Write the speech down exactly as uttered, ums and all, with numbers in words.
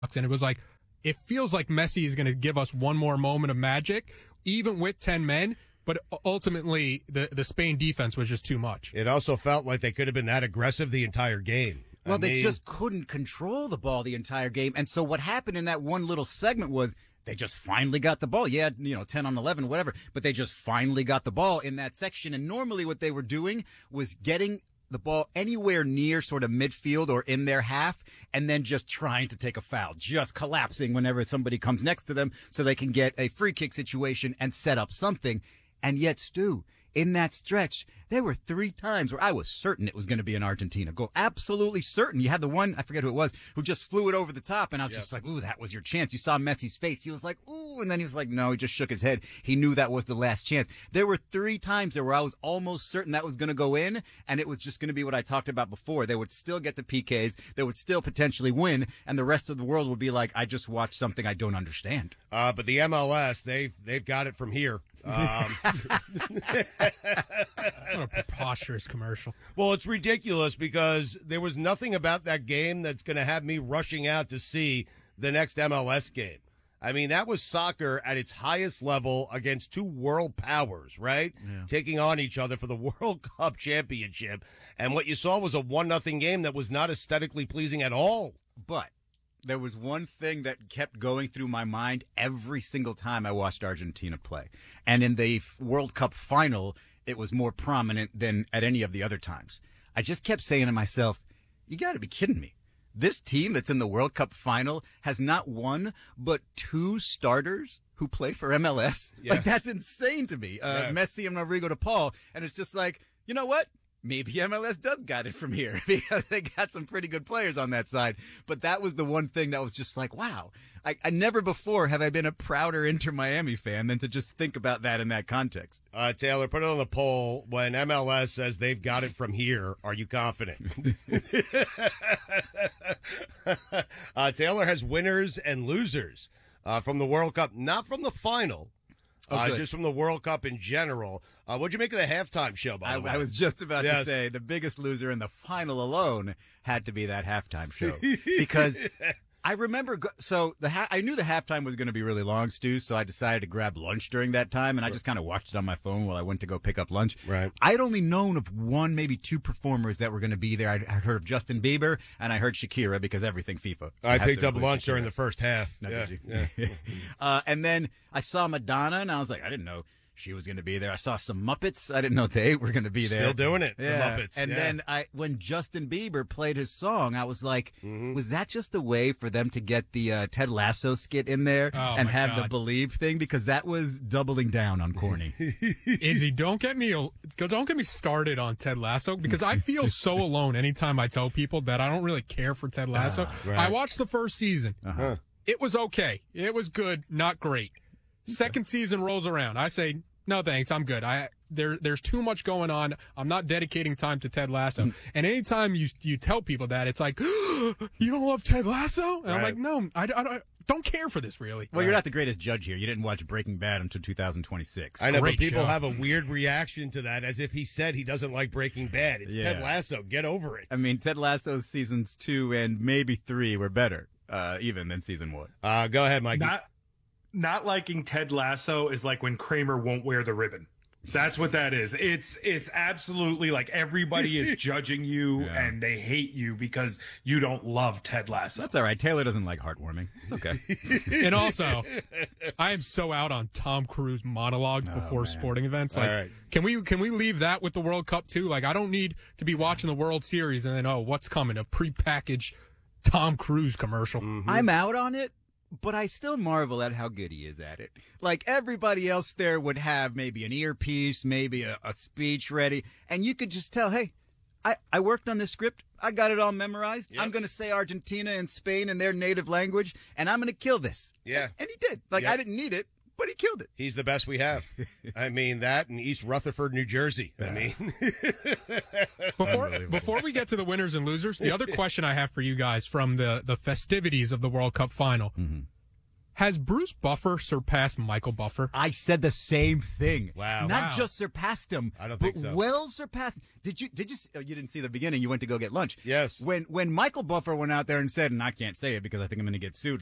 and it was like, it feels like Messi is going to give us one more moment of magic, even with ten men. But ultimately, the, the Spain defense was just too much. It also felt like they could have been that aggressive the entire game. Well, I they mean, just couldn't control the ball the entire game. And so what happened in that one little segment was they just finally got the ball. Yeah, you know, ten on eleven, whatever. But they just finally got the ball in that section. And normally what they were doing was getting the ball anywhere near sort of midfield or in their half and then just trying to take a foul, just collapsing whenever somebody comes next to them so they can get a free kick situation and set up something. And yet, Stu, in that stretch, there were three times where I was certain it was going to be an Argentina goal. Absolutely certain. You had the one, I forget who it was, who just flew it over the top, and I was yep. just like, ooh, that was your chance. You saw Messi's face. He was like, ooh, and then he was like, no, he just shook his head. He knew that was the last chance. There were three times there where I was almost certain that was going to go in, and it was just going to be what I talked about before. They would still get to P Ks. They would still potentially win, and the rest of the world would be like, I just watched something I don't understand. Uh, but the M L S, they've, they've got it from here. Um, what a preposterous commercial. Well, it's ridiculous because there was nothing about that game that's going to have me rushing out to see the next M L S game. I mean, that was soccer at its highest level against two world powers, right? Yeah. Taking on each other for the World Cup championship. And what you saw was a one nothing game that was not aesthetically pleasing at all. But there was one thing that kept going through my mind every single time I watched Argentina play. And in the World Cup final, it was more prominent than at any of the other times. I just kept saying to myself, you got to be kidding me. This team that's in the World Cup final has not one, but two starters who play for M L S. Yeah. Like, that's insane to me. Uh, yeah. Messi and Rodrigo de Paul. And it's just like, you know what? Maybe M L S does got it from here because they got some pretty good players on that side. But that was the one thing that was just like, wow, I, I never before have I been a prouder Inter Miami fan than to just think about that in that context. Uh, Taylor, put it on the poll. When M L S says they've got it from here, are you confident? uh, Taylor has winners and losers uh, from the World Cup, not from the final. Oh, uh, just from the World Cup in general. Uh, what'd you make of the halftime show, by I, the way? I was just about yes. to say the biggest loser in the final alone had to be that halftime show. Because I remember, go- so the ha- I knew the halftime was going to be really long, Stu, so I decided to grab lunch during that time, and I just kind of watched it on my phone while I went to go pick up lunch. Right. I had only known of one, maybe two performers that were going to be there. I'd, I'd heard of Justin Bieber, and I heard Shakira because everything FIFA. I picked up lunch Shakira. during the first half. No, yeah. Did you? Yeah. uh, and then I saw Madonna, and I was like, I didn't know she was going to be there. I saw some Muppets. I didn't know they were going to be there. Still doing it. Yeah. The Muppets. And yeah. then I, when Justin Bieber played his song, I was like, mm-hmm. was that just a way for them to get the uh, Ted Lasso skit in there oh, and have God. the Believe thing? Because that was doubling down on corny. Izzy, don't get me don't get me started on Ted Lasso because I feel so alone anytime I tell people that I don't really care for Ted Lasso. Uh, right. I watched the first season. Uh-huh. It was okay. It was good, not great. Second season rolls around. I say, no, thanks. I'm good. I there there's too much going on. I'm not dedicating time to Ted Lasso. Mm. And anytime you you tell people that, it's like, you don't love Ted Lasso? And right. I'm like, no, I, I, I don't care for this, really. Well, right. You're not the greatest judge here. You didn't watch Breaking Bad until two thousand twenty-six. I know, Great but people show. have a weird reaction to that as if he said he doesn't like Breaking Bad. It's yeah. Ted Lasso. Get over it. I mean, Ted Lasso's seasons two and maybe three were better, uh, even than season one. Uh, go ahead, Mike. Not- Not liking Ted Lasso is like when Kramer won't wear the ribbon. That's what that is. It's it's absolutely like everybody is judging you yeah. and they hate you because you don't love Ted Lasso. That's all right. Taylor doesn't like heartwarming. It's okay. And also, I am so out on Tom Cruise monologues oh, before man. sporting events. Like, right. can we can we leave that with the World Cup too? Like, I don't need to be watching the World Series and then oh, what's coming? A prepackaged Tom Cruise commercial. Mm-hmm. I'm out on it. But I still marvel at how good he is at it. Like, everybody else there would have maybe an earpiece, maybe a, a speech ready, and you could just tell, hey, I, I worked on this script. I got it all memorized. Yep. I'm going to say Argentina and Spain in their native language, and I'm going to kill this. Yeah. And, and he did. Like, yep. I didn't need it, but he killed it. He's the best we have. I mean, that and East Rutherford, New Jersey. I mean. before before we get to the winners and losers, the other question I have for you guys from the, the festivities of the World Cup final. Mm-hmm. Has Bruce Buffer surpassed Michael Buffer? I said the same thing. Wow. Not Wow. just surpassed him. I don't but think so. Well surpassed. Did you? Did you? Oh, you didn't see the beginning. You went to go get lunch. Yes. When when Michael Buffer went out there and said, and I can't say it because I think I'm going to get sued.